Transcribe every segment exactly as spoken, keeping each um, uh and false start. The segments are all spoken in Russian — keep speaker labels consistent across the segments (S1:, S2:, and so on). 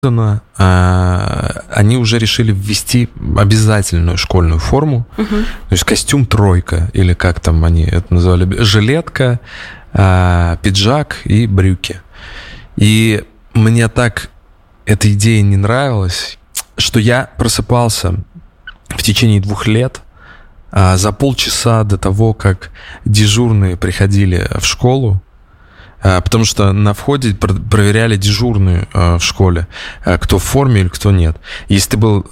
S1: они уже решили ввести обязательную школьную форму, угу. То есть костюм тройка, или как там они это называли, жилетка, пиджак и брюки. И мне так эта идея не нравилась, что я просыпался в течение двух лет за полчаса до того, как дежурные приходили в школу, потому что на входе проверяли дежурную в школе, кто в форме или кто нет. Если ты был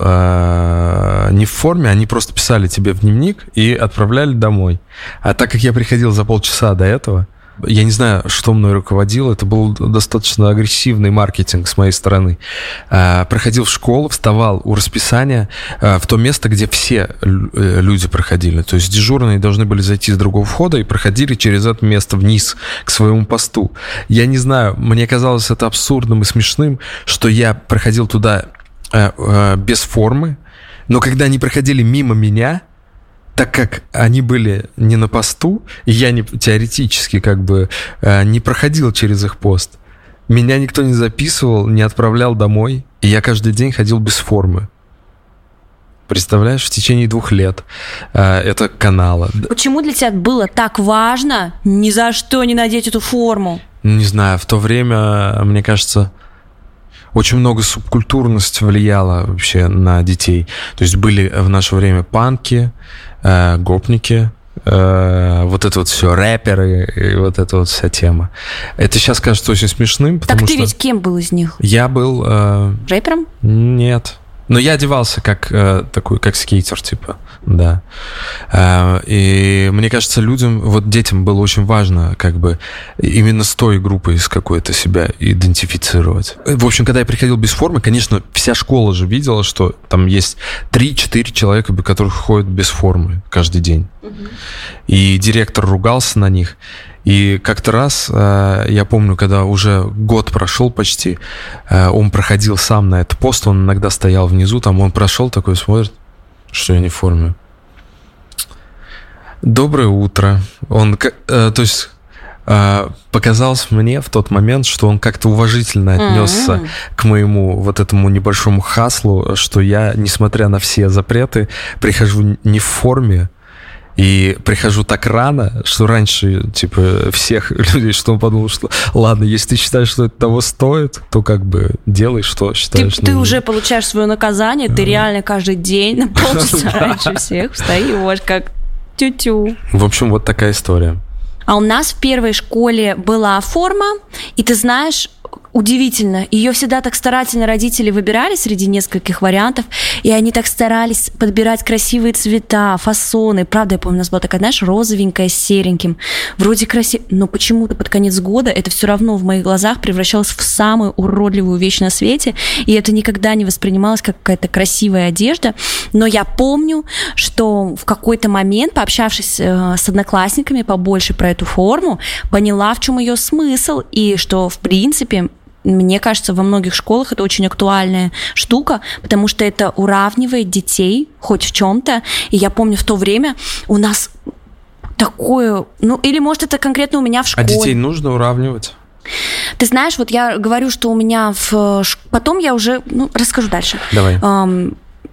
S1: не в форме, они просто писали тебе в дневник и отправляли домой. А так как я приходил за полчаса до этого, я не знаю, что мной руководило, это был достаточно агрессивный маркетинг с моей стороны. Проходил в школу, вставал у расписания в то место, где все люди проходили. То есть дежурные должны были зайти с другого входа и проходили через это место вниз к своему посту. Я не знаю, мне казалось это абсурдным и смешным, что я проходил туда без формы, но когда они проходили мимо меня, так как они были не на посту, и я не, теоретически как бы не проходил через их пост, меня никто не записывал, не отправлял домой, и я каждый день ходил без формы. Представляешь, в течение двух лет это канала.
S2: Почему для тебя было так важно ни за что не надеть эту форму?
S1: Не знаю, в то время, мне кажется, очень много субкультурности влияла вообще на детей. То есть были в наше время панки, э, гопники, э, вот это вот все, рэперы, и вот эта вот вся тема. Это сейчас кажется очень смешным, потому
S2: так ты
S1: что...
S2: ведь кем был из них?
S1: Я был... Э...
S2: Рэпером?
S1: Нет. Но я одевался как э, такой, как скейтер, типа, да. Э, и мне кажется, людям, вот детям было очень важно, как бы, именно с той группой с какой-то себя идентифицировать. В общем, когда я приходил без формы, конечно, вся школа же видела, что там есть три-четыре человека, которых ходят без формы каждый день. Угу. И директор ругался на них. И как-то раз, э, я помню, когда уже год прошел почти, э, он проходил сам на этот пост, он иногда стоял внизу, там он прошел такой, смотрит, что я не в форме. Доброе утро. Он, э, то есть, э, показалось мне в тот момент, что он как-то уважительно отнесся mm-hmm. к моему вот этому небольшому хаслу, что я, несмотря на все запреты, прихожу не в форме, и прихожу так рано, что раньше, типа, всех людей, что он подумал, что ладно, если ты считаешь, что это того стоит, то как бы делай, что считаешь.
S2: Ты, ты уже получаешь свое наказание, ты реально каждый день на полчаса раньше всех встаешь, как тю-тю.
S1: В общем, вот такая история.
S2: А у нас в первой школе была форма, и ты знаешь... Удивительно. Ее всегда так старательно родители выбирали среди нескольких вариантов, и они так старались подбирать красивые цвета, фасоны. Правда, я помню, у нас была такая, знаешь, розовенькая с сереньким. Вроде красиво, но почему-то под конец года это все равно в моих глазах превращалось в самую уродливую вещь на свете, и это никогда не воспринималось как какая-то красивая одежда. Но я помню, что в какой-то момент, пообщавшись с одноклассниками побольше про эту форму, поняла, в чем ее смысл, и что, в принципе, мне кажется, во многих школах это очень актуальная штука, потому что это уравнивает детей хоть в чем-то. И я помню, в то время у нас такое... Ну, или, может, это конкретно у меня в школе.
S1: А детей нужно уравнивать?
S2: Ты знаешь, вот я говорю, что у меня в... Потом я уже... Ну, расскажу дальше.
S1: Давай.
S2: Um,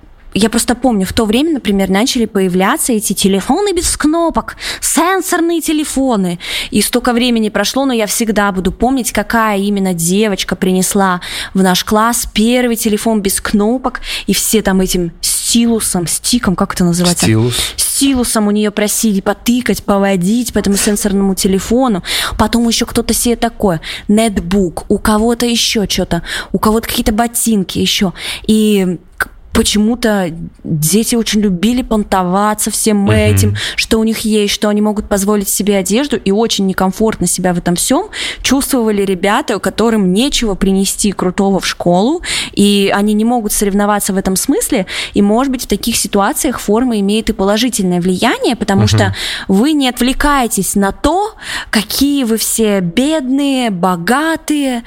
S2: Я просто помню, в то время, например, начали появляться эти телефоны без кнопок, сенсорные телефоны. И столько времени прошло, но я всегда буду помнить, какая именно девочка принесла в наш класс первый телефон без кнопок, и все там этим стилусом, стиком, как это называется?
S1: Стилус.
S2: Стилусом у нее просили потыкать, поводить по этому сенсорному телефону. Потом еще кто-то себе такое, нетбук, у кого-то еще что-то, у кого-то какие-то ботинки еще. И почему-то дети очень любили понтоваться всем uh-huh. этим, что у них есть, что они могут позволить себе одежду, и очень некомфортно себя в этом всем чувствовали ребята, которым нечего принести крутого в школу, и они не могут соревноваться в этом смысле, и, может быть, в таких ситуациях форма имеет и положительное влияние, потому uh-huh. что вы не отвлекаетесь на то, какие вы все бедные, богатые,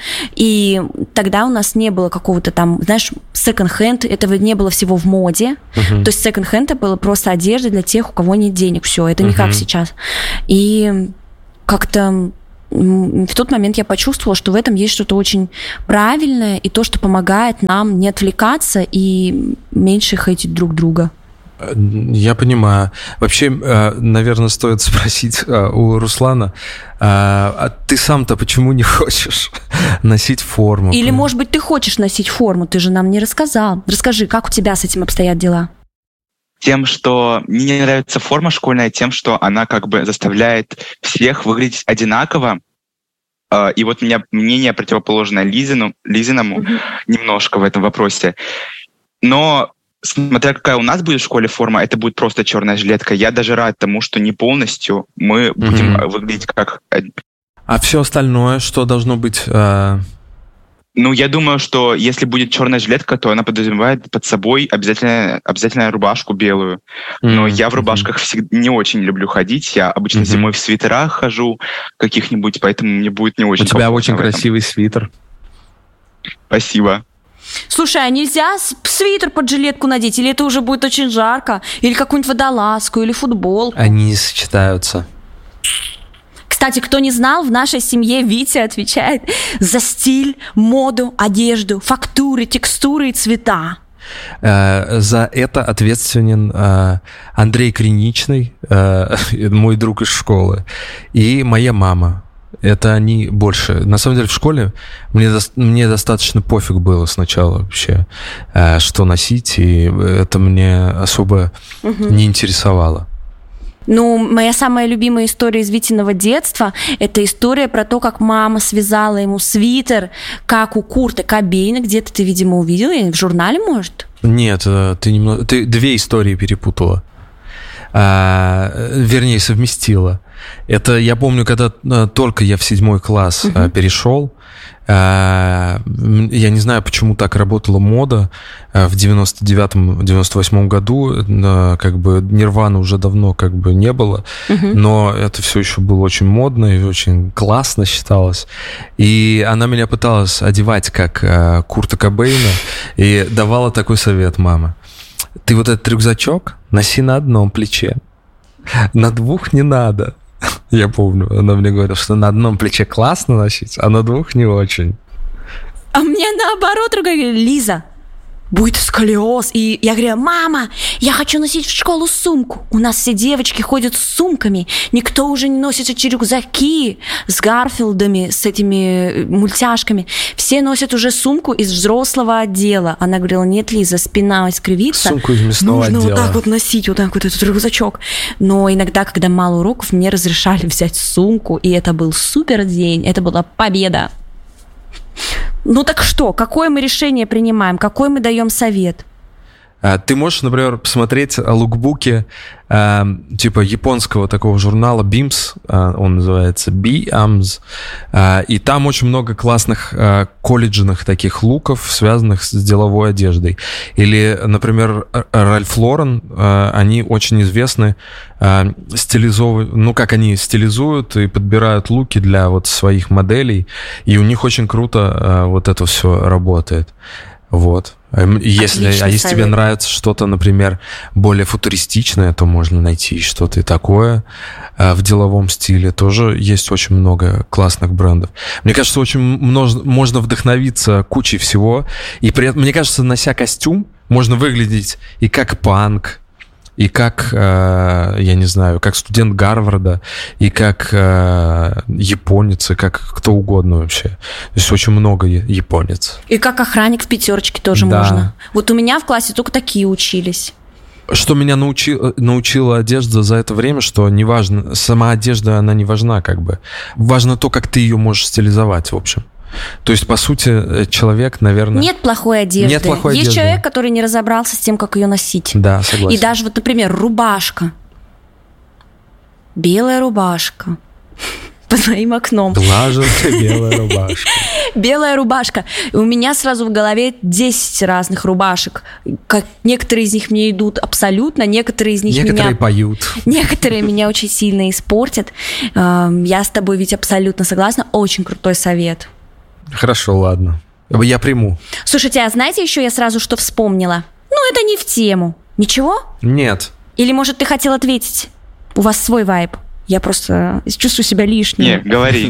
S2: и тогда у нас не было какого-то там, знаешь, секонд-хенд, этого не было было всего в моде. Uh-huh. То есть секонд-хенд это было просто одежда для тех, у кого нет денег. Все, это не uh-huh. как сейчас. И как-то в тот момент я почувствовала, что в этом есть что-то очень правильное и то, что помогает нам не отвлекаться и меньше хейтить друг друга.
S1: Я понимаю. Вообще, наверное, стоит спросить у Руслана, а ты сам-то почему не хочешь носить форму?
S2: Или, может быть, ты хочешь носить форму, ты же нам не рассказал. Расскажи, как у тебя с этим обстоят дела?
S3: Тем, что мне не нравится форма школьная, тем, что она как бы заставляет всех выглядеть одинаково. И вот у меня мнение противоположное Лизину, Лизиному mm-hmm. немножко в этом вопросе. Но смотря какая у нас будет в школе форма, это будет просто черная жилетка. Я даже рад тому, что не полностью мы mm-hmm. будем выглядеть как...
S1: А все остальное, что должно быть... Э...
S3: Ну, я думаю, что если будет черная жилетка, то она подразумевает под собой обязательно, обязательно рубашку белую. Но mm-hmm. я в рубашках всегда не очень люблю ходить. Я обычно mm-hmm. зимой в свитерах хожу каких-нибудь, поэтому мне будет не очень...
S1: У тебя очень красивый свитер.
S3: Спасибо.
S2: Слушай, а нельзя свитер под жилетку надеть? Или это уже будет очень жарко? Или какую-нибудь водолазку, или футболку?
S1: Они не сочетаются.
S2: Кстати, кто не знал, в нашей семье Витя отвечает за стиль, моду, одежду, фактуры, текстуры и цвета.
S1: За это ответственен Андрей Криничный, мой друг из школы, и моя мама. Это они больше. На самом деле в школе мне, мне достаточно пофиг было сначала вообще, что носить, и это мне особо угу. не интересовало.
S2: Ну, моя самая любимая история из Витиного детства – это история про то, как мама связала ему свитер, как у Курта Кобейна. Где-то ты, видимо, увидела, в журнале, может?
S1: Нет, ты, немного, ты две истории перепутала. А, вернее, совместила. Это я помню, когда только я в седьмой класс uh-huh. перешел. Я не знаю, почему так работала мода в девяносто девятом - девяносто восьмом году, как бы Нирваны уже давно как бы не было, uh-huh. но это все еще было очень модно и очень классно считалось. И она меня пыталась одевать как Курта Кобейна и давала такой совет: мама, ты вот этот рюкзачок носи на одном плече, на двух не надо. Я помню, она мне говорила, что на одном плече классно носить, а на двух не очень.
S2: А мне наоборот говорили: Лиза, будет сколиоз. И я говорю: мама, я хочу носить в школу сумку. У нас все девочки ходят с сумками. Никто уже не носит эти рюкзаки с Гарфилдами, с этими мультяшками. Все носят уже сумку из взрослого отдела. Она говорила: нет, Лиза, спина искривится.
S1: Сумку из мясного
S2: Нужно
S1: отдела.
S2: вот так вот носить, вот так вот этот рюкзачок. Но иногда, когда мало уроков, мне разрешали взять сумку, и это был супер день. Это была победа. Ну так что, какое мы решение принимаем, какой мы даем совет?
S1: Ты можешь, например, посмотреть лукбуки э, типа японского такого журнала бимс, э, он называется би амс, э, и там очень много классных э, колледжных таких луков, связанных с деловой одеждой. Или, например, Ральф Лорен, э, они очень известны, э, стилизовывают, ну как они стилизуют и подбирают луки для вот своих моделей, и у них очень круто э, вот это все работает. Вот. Если, а если совет. Тебе нравится что-то, например, более футуристичное, то можно найти что-то и такое а, в деловом стиле. Тоже есть очень много классных брендов. Мне кажется, очень множ... можно вдохновиться кучей всего. И при этом, мне кажется, нося костюм, можно выглядеть и как панк, и как, э, я не знаю, как студент Гарварда, и как э, японец, и как кто угодно вообще. То есть очень много японец.
S2: И как охранник в пятерочке тоже да. можно. Вот у меня в классе только такие учились.
S1: Что меня научи, научила одежда за это время, что неважно, сама одежда, она не важна как бы. Важно то, как ты ее можешь стилизовать, в общем. То есть, по сути, человек, наверное...
S2: Нет плохой одежды.
S1: Нет плохой
S2: Есть
S1: одежды.
S2: человек, который не разобрался с тем, как ее носить.
S1: Да, согласен.
S2: И даже вот, например, рубашка. Белая рубашка. Под моим окном.
S1: Глаженная белая рубашка.
S2: Белая рубашка. И у меня сразу в голове десять разных рубашек. Как некоторые из них мне идут абсолютно, некоторые из них
S1: некоторые
S2: меня...
S1: поют.
S2: Некоторые меня очень сильно испортят. Я с тобой ведь абсолютно согласна. Очень крутой совет.
S1: Хорошо, ладно. Я приму.
S2: Слушайте, а знаете еще я сразу что вспомнила? Ну, это не в тему. Ничего?
S1: Нет.
S2: Или, может, ты хотел ответить? У вас свой вайб. Я просто чувствую себя лишней.
S3: Не, говори.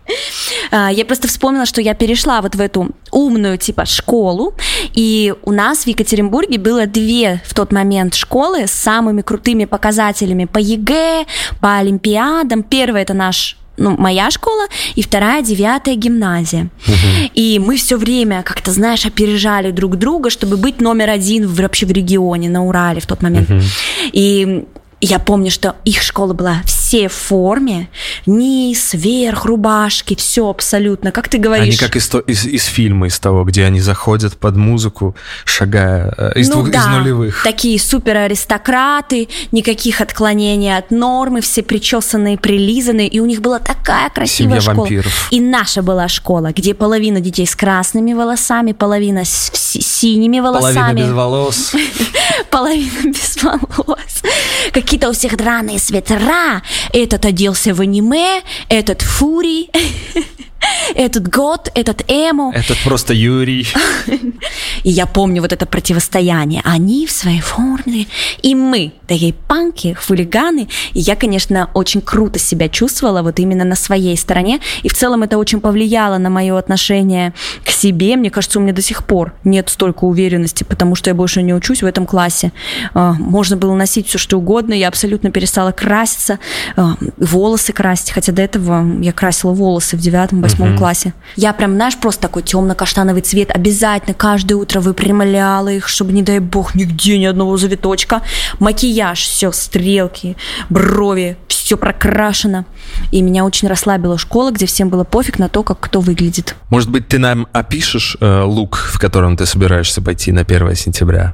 S2: Я просто вспомнила, что я перешла вот в эту умную типа школу, и у нас в Екатеринбурге было две в тот момент школы с самыми крутыми показателями по ЕГЭ, по олимпиадам. Первая — это наш ну, моя школа, и вторая — девятая гимназия. Uh-huh. И мы все время, как-то, знаешь, опережали друг друга, чтобы быть номер один в, вообще в регионе, на Урале в тот момент. Uh-huh. И я помню, что их школа была все в форме, низ, верх, рубашки, все абсолютно, как ты говоришь.
S1: Они как из, из, из фильма, из того, где они заходят под музыку, шагая из,
S2: ну,
S1: двух,
S2: да,
S1: из нулевых.
S2: Такие супер аристократы, никаких отклонений от нормы, все причесанные, прилизанные, и у них была такая красивая
S1: Семья
S2: школа.
S1: Вампиров.
S2: И наша была школа, где половина детей с красными волосами, половина с синими волосами.
S1: Половина без волос.
S2: Половина без волос. Какие-то у всех драные свитера. Этот оделся в аниме, этот фурий, этот год, этот эмо.
S1: Этот просто Юрий.
S2: И я помню вот это противостояние. Они в своей форме, и мы, такие панки, хулиганы. И я, конечно, очень круто себя чувствовала вот именно на своей стороне. И в целом это очень повлияло на мое отношение к себе. Мне кажется, у меня до сих пор нет столько уверенности, потому что я больше не учусь в этом классе. Можно было носить все что угодно. Я абсолютно перестала краситься, волосы красить. Хотя до этого я красила волосы в девятом, восьмом uh-huh. классе. Я прям, знаешь, просто такой темно-каштановый цвет. Обязательно каждое утро выпрямляла их, чтобы, не дай бог, нигде ни одного завиточка. Макияж, все, стрелки, брови, все прокрашено. И меня очень расслабила школа, где всем было пофиг на то, как кто выглядит.
S1: Может быть, ты нам опишешь э, лук, в котором ты собираешься пойти на первое сентября?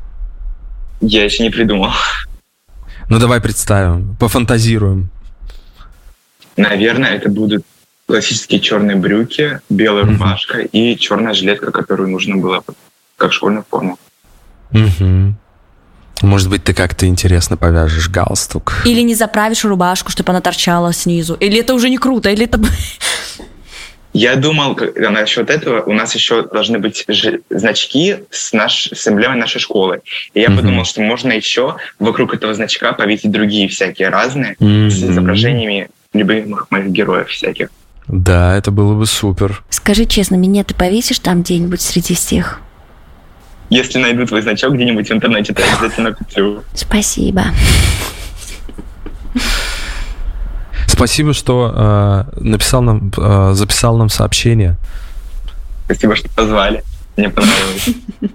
S3: Я еще не придумал.
S1: Ну, давай представим, пофантазируем.
S3: Наверное, это будут классические черные брюки, белая uh-huh. рубашка и черная жилетка, которую нужно было как школьную форму.
S1: Uh-huh. Может быть, ты как-то интересно повяжешь галстук.
S2: Или не заправишь рубашку, чтобы она торчала снизу. Или это уже не круто, или это...
S3: Я думал, насчет этого у нас еще должны быть значки с, наш, с эмблемой нашей школы. И я uh-huh. подумал, что можно еще вокруг этого значка повесить другие всякие разные uh-huh. с изображениями любимых моих героев всяких.
S1: Да, это было бы супер.
S2: Скажи честно, меня ты повесишь там где-нибудь среди всех?
S3: Если найду твой значок где-нибудь в интернете, то я обязательно куплю.
S2: Спасибо.
S1: Спасибо, что э, написал нам, э, записал нам сообщение.
S3: Спасибо, что позвали. Мне понравилось.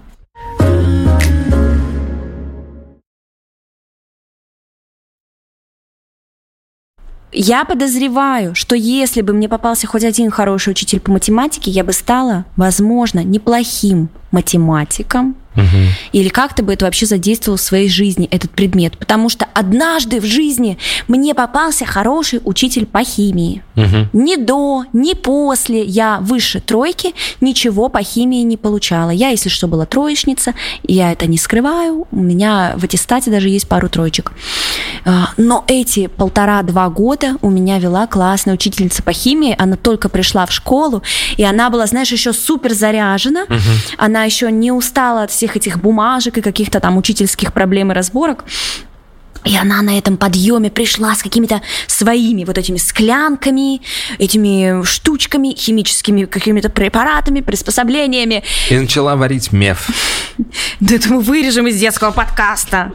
S2: Я подозреваю, что если бы мне попался хоть один хороший учитель по математике, я бы стала, возможно, неплохим математиком. Угу. Или как-то бы это вообще задействовало в своей жизни, этот предмет. Потому что однажды в жизни мне попался хороший учитель по химии. Угу. Ни до, ни после я выше тройки ничего по химии не получала. Я, если что, была троечница, я это не скрываю. У меня в аттестате даже есть пару троечек. Но эти полтора-два года у меня вела классная учительница по химии. Она только пришла в школу, и она была, знаешь, еще супер заряжена. Угу. Она еще не устала от всех этих бумажек и каких-то там учительских проблем и разборок. И она на этом подъеме пришла с какими-то своими вот этими склянками, этими штучками, химическими какими-то препаратами, приспособлениями.
S1: И начала варить меф.
S2: Да это мы вырежем из детского подкаста.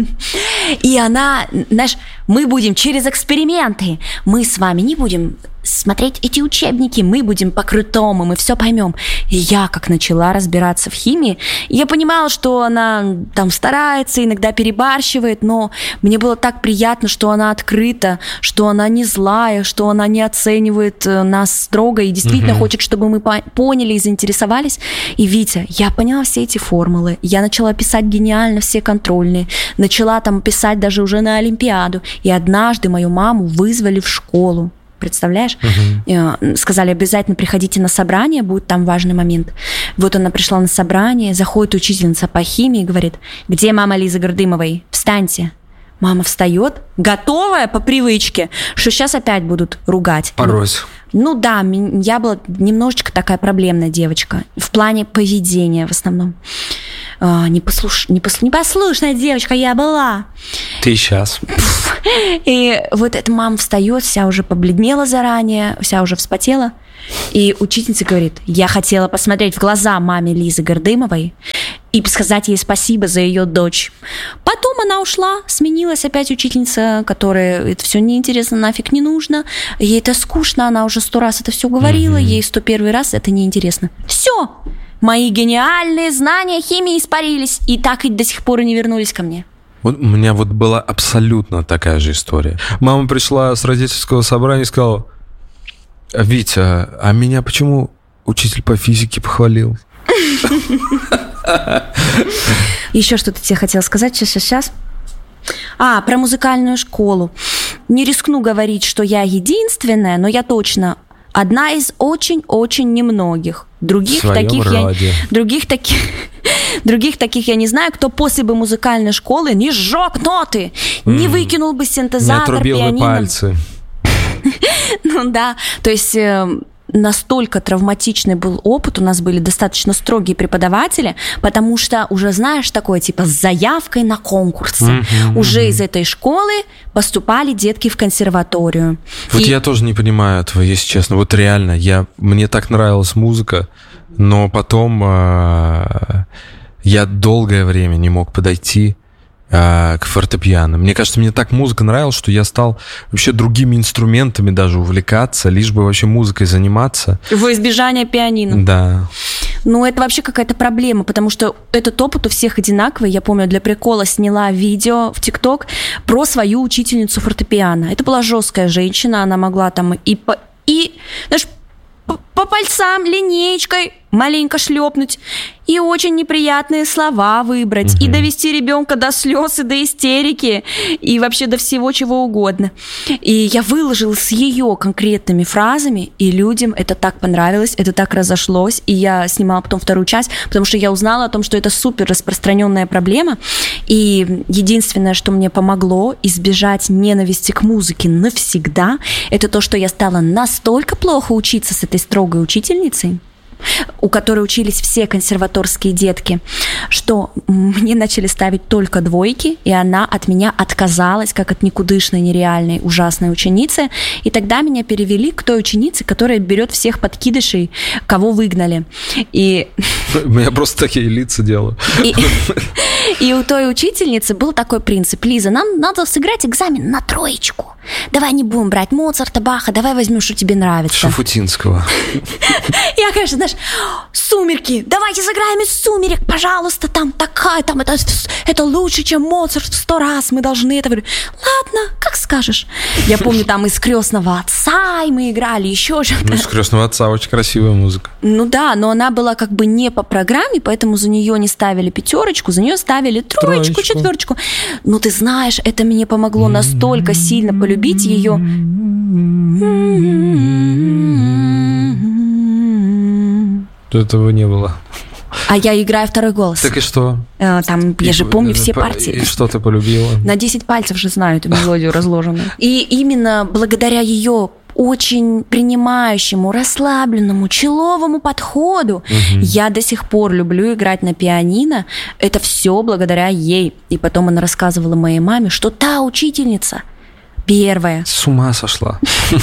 S2: И она, знаешь, мы будем через эксперименты, мы с вами не будем смотреть эти учебники, мы будем по-крутому, мы все поймем. И я как начала разбираться в химии, я понимала, что она там старается, иногда перебарщивает, но мне было так приятно, что она открыта, что она не злая, что она не оценивает нас строго и действительно угу. хочет, чтобы мы поняли и заинтересовались. И, Витя, я поняла все эти формулы, я начала писать гениально все контрольные, начала там писать даже уже на Олимпиаду, и однажды мою маму вызвали в школу. Представляешь? Uh-huh. Сказали, обязательно приходите на собрание, будет там важный момент. Вот она пришла на собрание, заходит учительница по химии и говорит: где мама Лизы Гордымовой? Встаньте. Мама встает, готовая по привычке, что сейчас опять будут ругать.
S1: Порось.
S2: Ну, ну да, я была немножечко такая проблемная девочка. В плане поведения в основном. А, непослуш... Непослуш... Непослушная девочка я была.
S1: Ты сейчас.
S2: И вот эта мама встает, вся уже побледнела заранее, вся уже вспотела. И учительница говорит: я хотела посмотреть в глаза маме Лизы Гордымовой и сказать ей спасибо за ее дочь. Потом она ушла, сменилась опять учительница, которая это все неинтересно, нафиг не нужно. Ей это скучно, она уже сто раз это все говорила, mm-hmm. ей сто первый раз это неинтересно. Все, мои гениальные знания химии испарились, и так и до сих пор и не вернулись ко мне.
S1: Вот у меня вот была абсолютно такая же история. Мама пришла с родительского собрания и сказала: Витя, а меня почему учитель по физике похвалил?
S2: Еще что-то тебе хотела сказать. Сейчас, сейчас, сейчас. А, про музыкальную школу. Не рискну говорить, что я единственная, но я точно одна из очень-очень немногих. Других таких я, других таких, других таких я не знаю, кто после бы музыкальной школы не сжег ноты, mm. не выкинул бы синтезатор,
S1: не отрубил
S2: пианино.
S1: бы пальцы.
S2: Ну да, то есть настолько травматичный был опыт, у нас были достаточно строгие преподаватели, потому что уже, знаешь, такое типа с заявкой на конкурсы. Mm-hmm, уже mm-hmm. из этой школы поступали детки в консерваторию.
S1: Вот
S2: И...
S1: я тоже не понимаю этого, если честно. Вот реально, я, мне так нравилась музыка, но потом э, я долгое время не мог подойти к фортепиано. Мне кажется, мне так музыка нравилась, что я стал вообще другими инструментами даже увлекаться, лишь бы вообще музыкой заниматься.
S2: Во избежание пианино.
S1: Да.
S2: Ну, это вообще какая-то проблема, потому что этот опыт у всех одинаковый. Я помню, для прикола сняла видео в ТикТок про свою учительницу фортепиано. Это была жесткая женщина, она могла там и, по, и знаешь, по, по пальцам линеечкой маленько шлепнуть, и очень неприятные слова выбрать, угу. и довести ребенка до слез и до истерики, и вообще до всего чего угодно. И я выложила с ее конкретными фразами, и людям это так понравилось, это так разошлось, и я снимала потом вторую часть, потому что я узнала о том, что это супер распространенная проблема, и единственное, что мне помогло избежать ненависти к музыке навсегда, это то, что я стала настолько плохо учиться с этой строгой учительницей, у которой учились все консерваторские детки, что мне начали ставить только двойки, и она от меня отказалась, как от никудышной, нереальной, ужасной ученицы. И тогда меня перевели к той ученице, которая берет всех подкидышей, кого выгнали. И...
S1: Я просто такие лица делаю.
S2: И... И у той учительницы был такой принцип: Лиза, нам надо сыграть экзамен на троечку. Давай не будем брать Моцарта, Баха, давай возьмем, что тебе нравится.
S1: Шафутинского.
S2: Я, конечно, знаешь, «Сумерки», давайте сыграем из «Сумерек», пожалуйста, там такая, там это, это лучше, чем Моцарт в сто раз, мы должны это... Ладно, как скажешь. Я помню, там из «Крестного отца» и мы играли, еще что-то.
S1: Ну, из «Крестного отца» очень красивая музыка.
S2: Ну да, но она была как бы не по программе, поэтому за нее не ставили пятерочку, за нее ставили троечку, троечку. четверочку. Но ты знаешь, это мне помогло настолько сильно полюбить ее.
S1: Этого не было.
S2: А я играю второй голос.
S1: Так и что?
S2: Там, я
S1: и,
S2: же помню все
S1: по,
S2: партии.
S1: И что ты полюбила?
S2: На десять пальцев же знаю эту мелодию разложенную. И именно благодаря ее очень принимающему, расслабленному, человому подходу угу. я до сих пор люблю играть на пианино. Это все благодаря ей. И потом она рассказывала моей маме, что та учительница первая.
S1: С ума сошла.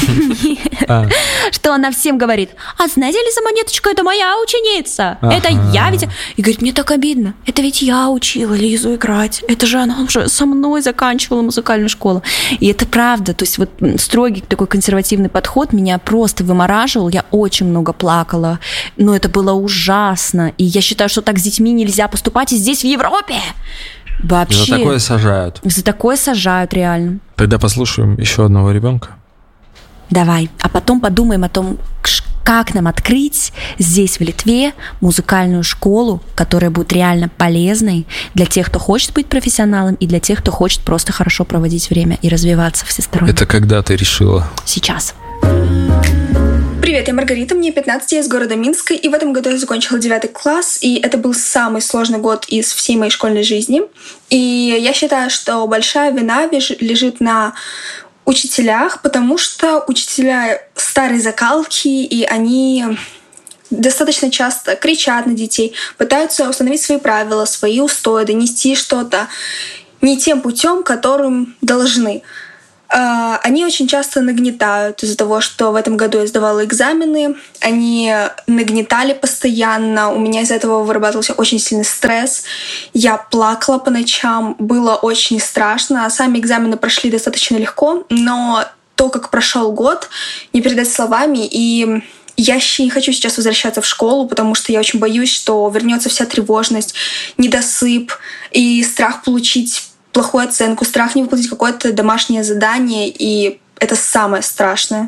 S2: Что она всем говорит: а знаете ли, за монеточку, это моя ученица. Это я ведь... И говорит, мне так обидно. Это ведь я учила Лизу играть. Это же она уже со мной заканчивала музыкальную школу. И это правда. То есть вот строгий такой консервативный подход меня просто вымораживал. Я очень много плакала. Но это было ужасно. И я считаю, что так с детьми нельзя поступать и здесь, в Европе. Вообще.
S1: За такое сажают.
S2: За такое сажают, реально.
S1: Тогда послушаем еще одного ребенка.
S2: Давай. А потом подумаем о том, как нам открыть здесь, в Литве, музыкальную школу, которая будет реально полезной для тех, кто хочет быть профессионалом, и для тех, кто хочет просто хорошо проводить время и развиваться всесторонне.
S1: Это когда ты решила?
S2: Сейчас.
S4: Привет, я Маргарита, мне пятнадцать, я из города Минска, и в этом году я закончила девятый класс, и это был самый сложный год из всей моей школьной жизни. И я считаю, что большая вина лежит на учителях, потому что учителя старой закалки, и они достаточно часто кричат на детей, пытаются установить свои правила, свои устои, донести что-то не тем путем, которым должны. Они очень часто нагнетают из-за того, что в этом году я сдавала экзамены. Они нагнетали постоянно. У меня из-за этого вырабатывался очень сильный стресс. Я плакала по ночам. Было очень страшно. Сами экзамены прошли достаточно легко, но то, как прошел год, не передать словами. И я не хочу сейчас возвращаться в школу, потому что я очень боюсь, что вернется вся тревожность, недосып и страх получить плохую оценку, страх не выполнить какое-то домашнее задание, и это самое страшное.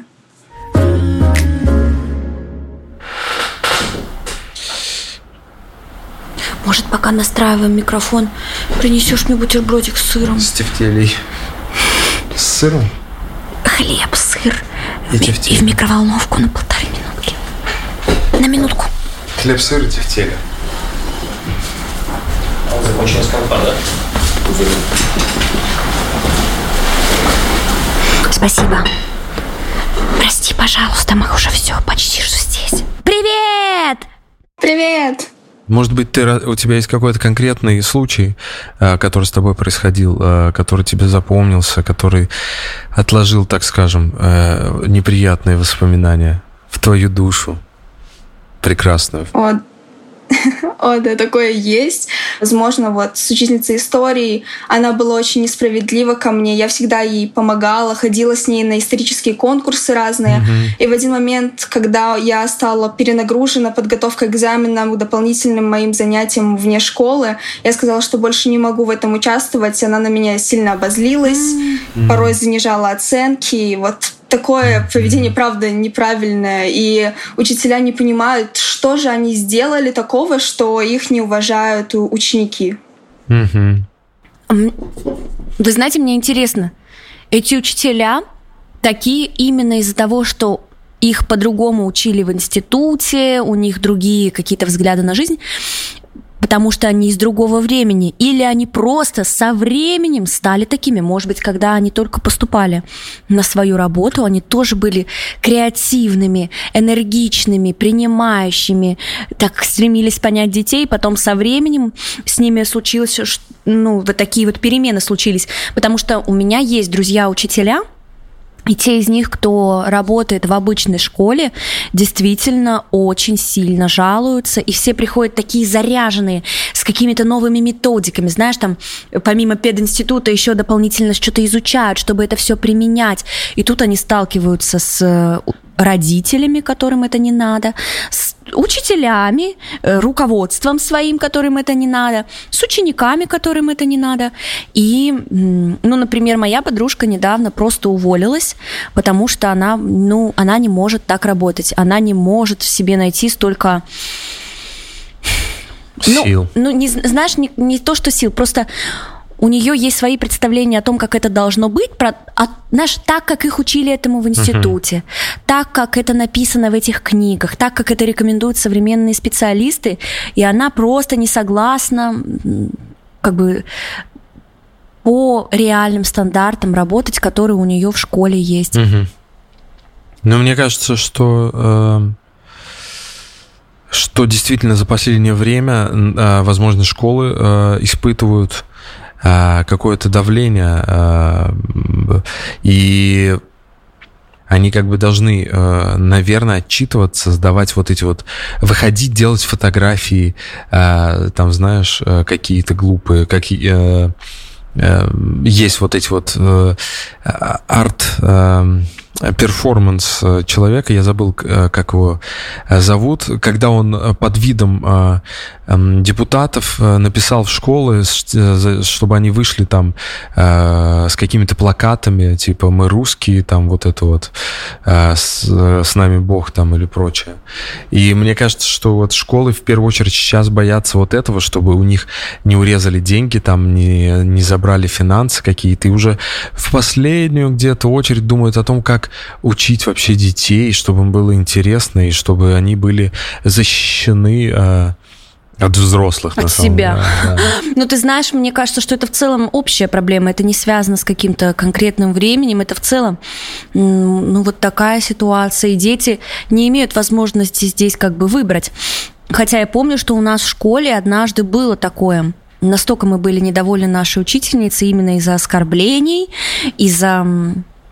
S2: Может, пока настраиваем микрофон, принесешь мне бутербродик с сыром?
S1: С тефтелей. С сыром?
S2: Хлеб, сыр.
S1: И,
S2: и, и в микроволновку на полторы минутки. На минутку.
S1: Хлеб, сыр и тефтели.
S5: Закончилась компа, да?
S2: Спасибо. Прости, пожалуйста, мы уже все, почти что здесь. Привет!
S4: Привет!
S1: Может быть, ты, у тебя есть какой-то конкретный случай, который с тобой происходил, который тебе запомнился, который отложил, так скажем, неприятные воспоминания в твою душу прекрасную?
S4: Вот. О, да, такое есть. Возможно, вот с учительницей истории она была очень несправедлива ко мне. Я всегда ей помогала, ходила с ней на исторические конкурсы разные. Mm-hmm. И в один момент, когда я стала перенагружена подготовкой к экзаменам, к дополнительным моим занятиям вне школы, я сказала, что больше не могу в этом участвовать. Она на меня сильно обозлилась, mm-hmm. порой занижала оценки. И вот такое поведение, правда, неправильное. И учителя не понимают, что же они сделали такого, что их не уважают ученики.
S2: Mm-hmm. Вы знаете, мне интересно, эти учителя такие именно из-за того, что их по-другому учили в институте, у них другие какие-то взгляды на жизнь, потому что они из другого времени, или они просто со временем стали такими. Может быть, когда они только поступали на свою работу, они тоже были креативными, энергичными, принимающими, так стремились понять детей, потом со временем с ними случилось, ну, вот такие вот перемены случились. Потому что у меня есть друзья-учителя, и те из них, кто работает в обычной школе, действительно очень сильно жалуются, и все приходят такие заряженные, с какими-то новыми методиками. Знаешь, там помимо пединститута еще дополнительно что-то изучают, чтобы это все применять. И тут они сталкиваются с родителями, которым это не надо, с учителями, руководством своим, которым это не надо, с учениками, которым это не надо. И, ну, например, моя подружка недавно просто уволилась, потому что она, ну, она не может так работать. Она не может в себе найти столько...
S1: Сил.
S2: Ну, ну не, знаешь, не, не то, что сил, просто... У нее есть свои представления о том, как это должно быть, про, а, знаешь, так, как их учили этому в институте, uh-huh. так, как это написано в этих книгах, так, как это рекомендуют современные специалисты, и она просто не согласна, как бы, по реальным стандартам работать, которые у нее в школе есть.
S1: Uh-huh. Ну, мне кажется, что... Э... что действительно за последнее время, э, возможно, школы э, испытывают какое-то давление, и они как бы должны, наверное, отчитываться, сдавать вот эти вот, выходить, делать фотографии, там, знаешь, какие-то глупые, какие есть вот эти вот арт перформанс человека, я забыл, как его зовут, когда он под видом депутатов написал в школы, чтобы они вышли там с какими-то плакатами, типа «Мы русские», там вот это вот «С, с нами Бог» там или прочее. И мне кажется, что вот школы в первую очередь сейчас боятся вот этого, чтобы у них не урезали деньги, там не, не забрали финансы какие-то, и уже в последнюю где-то очередь думают о том, как учить вообще детей, чтобы им было интересно, и чтобы они были защищены э, от взрослых.
S2: От себя. Да, да. Ну, ты знаешь, мне кажется, что это в целом общая проблема. Это не связано с каким-то конкретным временем. Это в целом, ну, вот такая ситуация. И дети не имеют возможности здесь как бы выбрать. Хотя я помню, что у нас в школе однажды было такое. Настолько мы были недовольны нашей учительницей именно из-за оскорблений, из-за...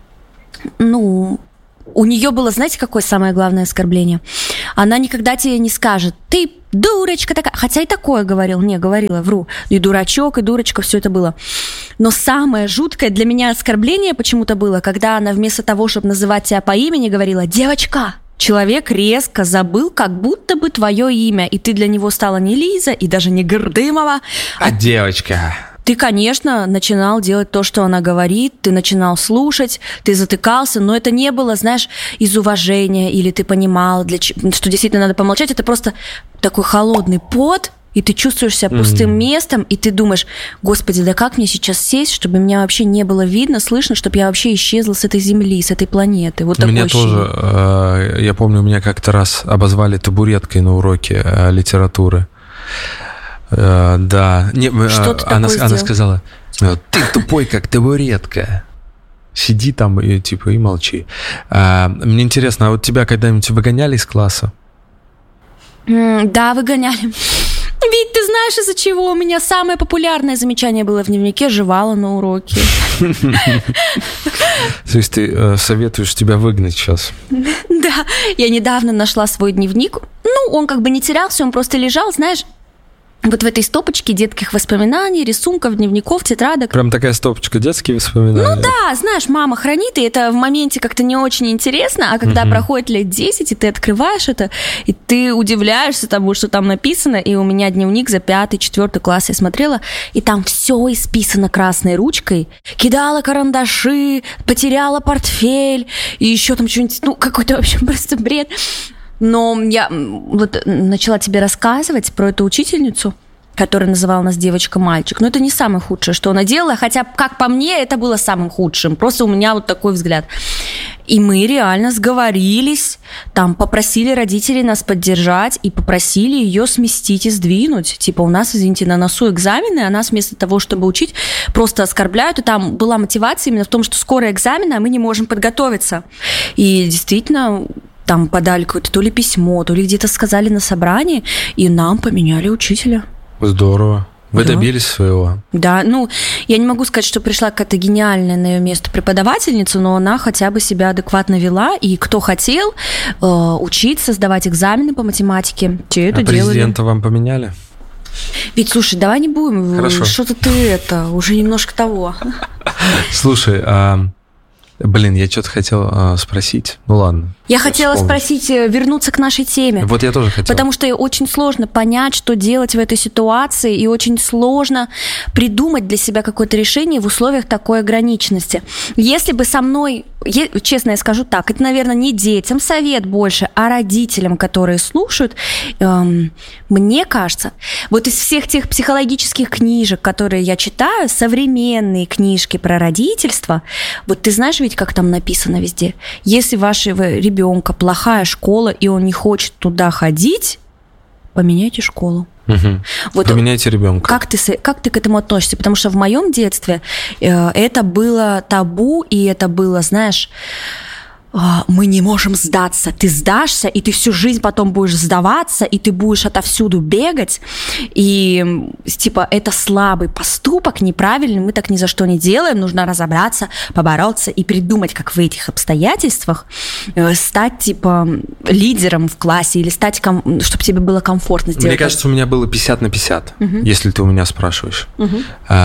S2: ну, у нее было, знаете, какое самое главное оскорбление? Она никогда тебе не скажет: ты дурочка такая. Хотя и такое говорил. Не, говорила, вру. И дурачок, и дурочка, все это было. Но самое жуткое для меня оскорбление почему-то было, когда она вместо того, чтобы называть тебя по имени, говорила: девочка. Человек резко забыл, как будто бы твое имя, и ты для него стала не Лиза, и даже не Гордымова,
S1: а, а девочка.
S2: Ты, конечно, начинал делать то, что она говорит, ты начинал слушать, ты затыкался, но это не было, знаешь, из уважения, или ты понимал, для ч... что действительно надо помолчать, это просто такой холодный пот, и ты чувствуешь себя пустым mm-hmm. местом, и ты думаешь: господи, да как мне сейчас сесть, чтобы меня вообще не было видно, слышно, чтобы я вообще исчезла с этой земли, с этой планеты. Вот
S1: меня тоже, э, я помню, меня как-то раз обозвали табуреткой на уроке э, литературы. Uh, да, не,
S2: что ты
S1: она,
S2: такое
S1: она сказала: ты тупой, как табуретка. Сиди там и типа и молчи. Uh, мне интересно, а вот тебя когда-нибудь выгоняли из класса?
S2: Mm, да, выгоняли. Ведь ты знаешь, из-за чего у меня самое популярное замечание было в дневнике: жевала на уроке.
S1: То есть ты э, советуешь тебя выгнать сейчас?
S2: Да, я недавно нашла свой дневник. Ну, он как бы не терялся, он просто лежал, знаешь, вот в этой стопочке детских воспоминаний, рисунков, дневников, тетрадок.
S1: Прям такая стопочка детские воспоминания?
S2: Ну да, знаешь, мама хранит, и это в моменте как-то не очень интересно, а когда uh-huh. проходит лет десять, и ты открываешь это, и ты удивляешься тому, что там написано, и у меня дневник за пятый, четвертый класс я смотрела, и там все исписано красной ручкой, кидала карандаши, потеряла портфель, и еще там что-нибудь, ну, какой-то, в общем, просто бред. Но я вот начала тебе рассказывать про эту учительницу, которая называла нас девочка-мальчик. Но это не самое худшее, что она делала, хотя, как по мне, это было самым худшим. Просто у меня вот такой взгляд. И мы реально сговорились, там попросили родителей нас поддержать и попросили ее сместить и сдвинуть. Типа, у нас, извините, на носу экзамены, а нас вместо того, чтобы учить, просто оскорбляют. И там была мотивация именно в том, что скоро экзамены, а мы не можем подготовиться. И действительно... Там подали какое-то то ли письмо, то ли где-то сказали на собрании, и нам поменяли учителя.
S1: Здорово. Вы да. добились своего.
S2: Да, ну, я не могу сказать, что пришла какая-то гениальная на ее место преподавательница, но она хотя бы себя адекватно вела, и кто хотел э, учиться, сдавать экзамены по математике, те это
S1: а
S2: делали.
S1: Президента вам поменяли?
S2: Ведь, слушай, давай не будем.
S1: Хорошо.
S2: Что-то ты это, уже немножко того.
S1: Слушай, а... Блин, я что-то хотел э, спросить. Ну ладно.
S2: Я хотела вспомнить. спросить, вернуться к нашей теме.
S1: Вот я тоже хотел.
S2: Потому что очень сложно понять, что делать в этой ситуации, и очень сложно придумать для себя какое-то решение в условиях такой ограниченности. Если бы со мной, я, честно я скажу так, это, наверное, не детям совет больше, а родителям, которые слушают, эм, мне кажется, вот из всех тех психологических книжек, которые я читаю, современные книжки про родительство, вот ты знаешь ведь, как там написано везде, если вашего ребенка плохая школа, и он не хочет туда ходить, поменяйте школу.
S1: Угу. Вот поменяйте ребенка.
S2: Как ты, как ты к этому относишься? Потому что в моем детстве э, это было табу, и это было, знаешь, э, мы не можем сдаться. Ты сдашься, и ты всю жизнь потом будешь сдаваться, и ты будешь отовсюду бегать. И типа это слабый поступок, неправильный, мы так ни за что не делаем. Нужно разобраться, побороться и придумать, как в этих обстоятельствах э, стать типа лидером в классе или стать, ком- чтобы тебе было комфортно сделать.
S1: Мне кажется, у меня было пятьдесят на пятьдесят, угу. если ты у меня спрашиваешь.
S2: Угу.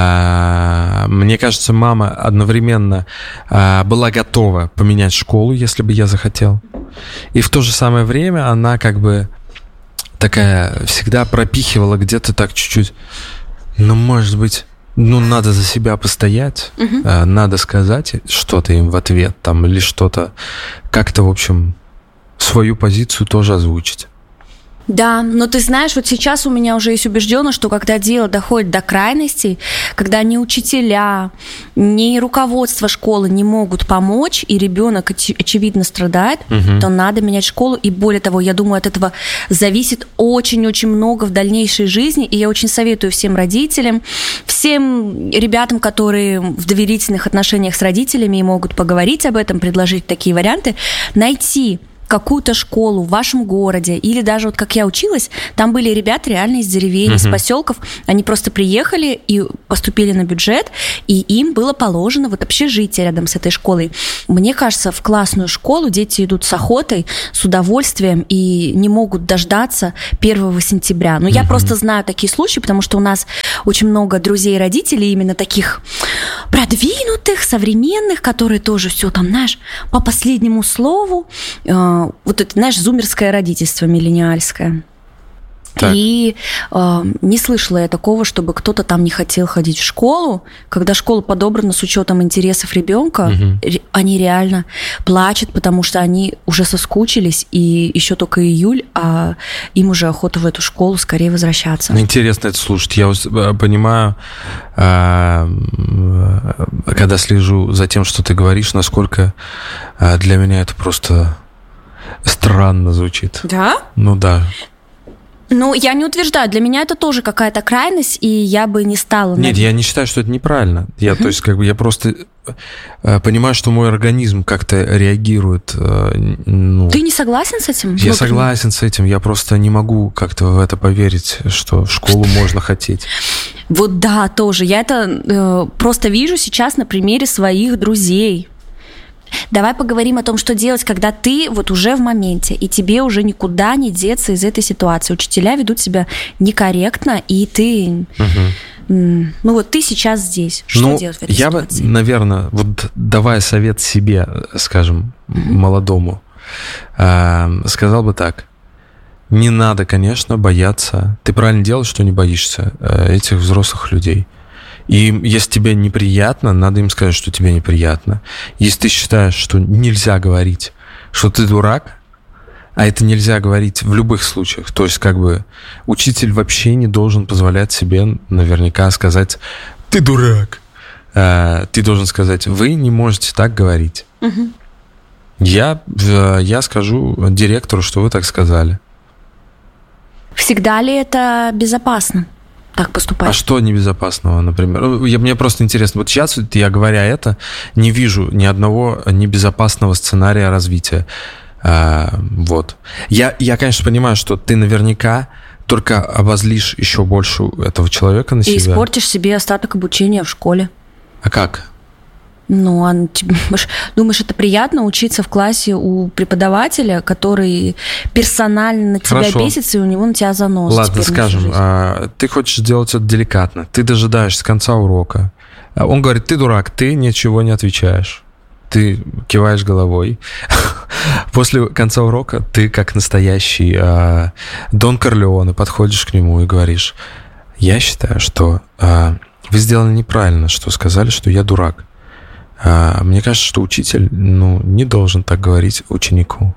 S1: А, мне кажется, мама одновременно а, была готова поменять школу, если бы я захотел. И в то же самое время она как бы такая всегда пропихивала где-то так чуть-чуть. Ну, может быть, ну, надо за себя постоять, угу. а, надо сказать что-то им в ответ там или что-то, как-то, в общем, свою позицию тоже озвучить.
S2: Да, но ты знаешь, вот сейчас у меня уже есть убежденность, что когда дело доходит до крайностей, когда ни учителя, ни руководство школы не могут помочь, и ребенок оч- очевидно страдает, угу. то надо менять школу. И более того, я думаю, от этого зависит очень-очень много в дальнейшей жизни. И я очень советую всем родителям, всем ребятам, которые в доверительных отношениях с родителями и могут поговорить об этом, предложить такие варианты, найти какую-то школу в вашем городе, или даже вот как я училась, там были ребята реально из деревень, uh-huh. из поселков, они просто приехали и поступили на бюджет, и им было положено вот общежитие рядом с этой школой. Мне кажется, в классную школу дети идут с охотой, с удовольствием и не могут дождаться первого сентября. Но uh-huh. я просто знаю такие случаи, потому что у нас очень много друзей и родителей именно таких продвинутых, современных, которые тоже все там, знаешь, по последнему слову, э, вот это, знаешь, зумерское родительство миллениальское. Так. И э, не слышала я такого, чтобы кто-то там не хотел ходить в школу. Когда школа подобрана с учетом интересов ребенка, угу. ре- они реально плачут, потому что они уже соскучились, и еще только июль, а им уже охота в эту школу скорее возвращаться.
S1: Интересно это слушать. Я понимаю, когда слежу за тем, что ты говоришь, насколько для меня это просто странно звучит.
S2: Да?
S1: Ну да.
S2: Ну, я не утверждаю, для меня это тоже какая-то крайность, и я бы не стала...
S1: Нет, я не считаю, что это неправильно. Я, uh-huh. то есть, как бы, я просто э, понимаю, что мой организм как-то реагирует. Э, ну,
S2: Ты не согласен с этим?
S1: Я согласен с этим, я просто не могу как-то в это поверить, что в школу можно хотеть.
S2: Вот да, тоже. Я это э, просто вижу сейчас на примере своих друзей. Давай поговорим о том, что делать, когда ты вот уже в моменте, и тебе уже никуда не деться из этой ситуации. Учителя ведут себя некорректно, и ты... Угу. Ну вот ты сейчас здесь. Что
S1: ну,
S2: делать в этой
S1: я
S2: ситуации?
S1: бы, наверное, вот давая совет себе, скажем, угу. молодому, э, сказал бы так. Не надо, конечно, бояться. Ты правильно делаешь, что не боишься э, этих взрослых людей. И если тебе неприятно, надо им сказать, что тебе неприятно. Если ты считаешь, что нельзя говорить, что ты дурак, а это нельзя говорить в любых случаях, то есть как бы учитель вообще не должен позволять себе наверняка сказать «ты дурак». Ты должен сказать «вы не можете так говорить». Угу. Я, я скажу директору, что вы так сказали.
S2: Всегда ли это безопасно? Так поступать.
S1: А что небезопасного, например? Я, мне просто интересно, вот сейчас я, говоря это, не вижу ни одного небезопасного сценария развития. А, вот. Я, я, конечно, понимаю, что ты наверняка только обозлишь еще больше этого человека на себя.
S2: И испортишь себе остаток обучения в школе.
S1: А как?
S2: Ну, а думаешь, это приятно учиться в классе у преподавателя, который персонально на тебя Хорошо. бесится, и у него на тебя занос.
S1: Ладно, скажем, а, ты хочешь сделать это деликатно, ты дожидаешься конца урока. Он говорит, ты дурак, ты ничего не отвечаешь. Ты киваешь головой. После конца урока ты, как настоящий а, Дон Корлеоне, подходишь к нему и говоришь, я считаю, что а, вы сделали неправильно, что сказали, что я дурак. Мне кажется, что учитель, ну, не должен так говорить ученику.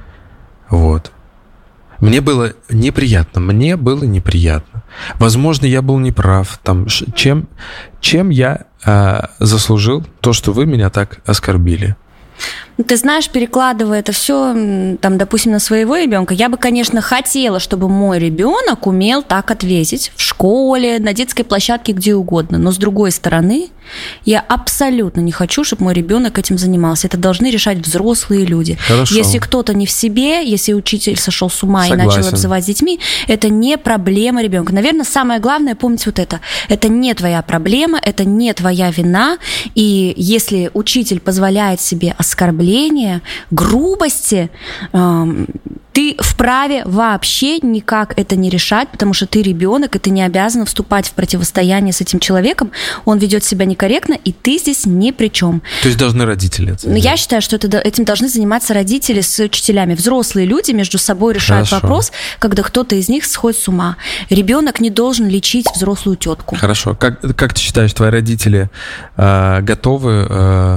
S1: Вот. Мне было неприятно. Мне было неприятно. Возможно, я был неправ. Там, чем, чем я а, заслужил то, что вы меня так оскорбили?
S2: Ты знаешь, перекладывая это все, там, допустим, на своего ребенка, я бы, конечно, хотела, чтобы мой ребенок умел так ответить в школе, на детской площадке, где угодно. Но с другой стороны, я абсолютно не хочу, чтобы мой ребенок этим занимался. Это должны решать взрослые люди.
S1: Хорошо.
S2: Если кто-то не в себе, если учитель сошел с ума
S1: Согласен.
S2: и начал обзывать с детьми, это не проблема ребенка. Наверное, самое главное помнить вот это. Это не твоя проблема, это не твоя вина. И если учитель позволяет себе оскорбления, грубости, эм, ты вправе вообще никак это не решать, потому что ты ребенок, и ты не обязан вступать в противостояние с этим человеком. Он ведет себя некорректно, и ты здесь ни при чем.
S1: То есть должны родители это делать?
S2: Я считаю, что это, этим должны заниматься родители с учителями. Взрослые люди между собой решают
S1: Хорошо.
S2: вопрос, когда кто-то из них сходит с ума. Ребенок не должен лечить взрослую тетку.
S1: Хорошо. Как, как ты считаешь, твои родители э, готовы э,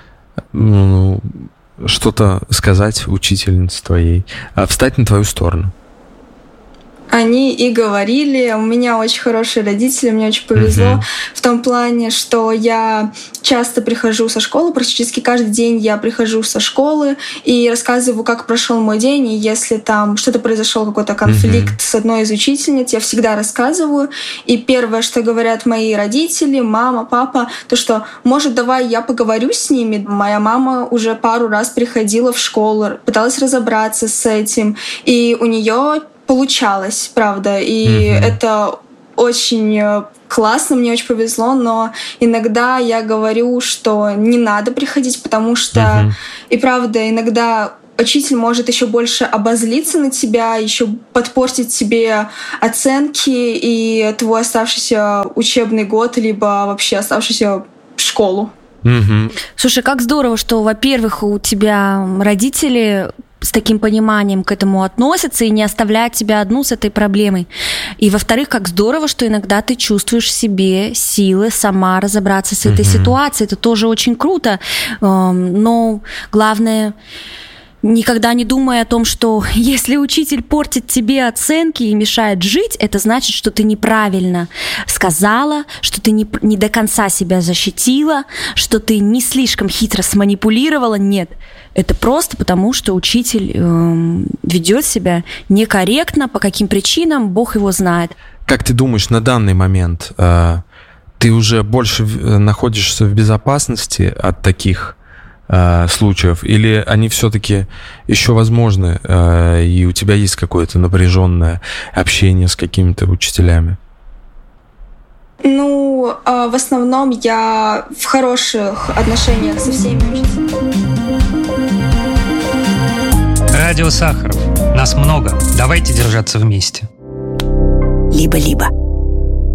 S1: ну, что-то сказать учительнице твоей, э, встать на твою сторону?
S4: они и говорили. У меня очень хорошие родители, мне очень повезло mm-hmm. в том плане, что я часто прихожу со школы, практически каждый день я прихожу со школы и рассказываю, как прошел мой день, и если там что-то произошел, какой-то конфликт mm-hmm. с одной из учительниц, я всегда рассказываю. И первое, что говорят мои родители, мама, папа, то, что, может, давай я поговорю с ними. Моя мама уже пару раз приходила в школу, пыталась разобраться с этим, и у нее получалось, правда, и mm-hmm. это очень классно, мне очень повезло, но иногда я говорю, что не надо приходить, потому что, mm-hmm. и правда, иногда учитель может еще больше обозлиться на тебя, еще подпортить тебе оценки и твой оставшийся учебный год, либо вообще оставшийся школу.
S2: Mm-hmm. Слушай, как здорово, что, во-первых, у тебя родители с таким пониманием к этому относятся и не оставляют тебя одну с этой проблемой. И, во-вторых, как здорово, что иногда ты чувствуешь в себе силы сама разобраться с этой mm-hmm. ситуацией. Это тоже очень круто. Но главное, никогда не думай о том, что если учитель портит тебе оценки и мешает жить, это значит, что ты неправильно сказала, что ты не, не до конца себя защитила, что ты не слишком хитро сманипулировала. Нет. Это просто потому, что учитель э, ведет себя некорректно, по каким причинам, Бог его знает.
S1: Как ты думаешь, на данный момент э, ты уже больше находишься в безопасности от таких э, случаев, или они все-таки еще возможны, э, и у тебя есть какое-то напряженное общение с какими-то учителями?
S4: Ну, э, в основном я в хороших отношениях со всеми учителями.
S6: Радио Сахаров. Нас много. Давайте держаться вместе.
S2: Либо-либо.